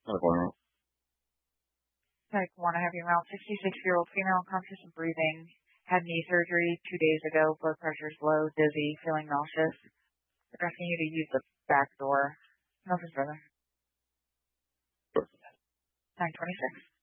Well, Type 1, I have you around 66-year-old female, conscious of breathing, had knee surgery 2 days ago, blood pressure is low, dizzy, feeling nauseous. They're asking you to use the back door. Nothing further. 926.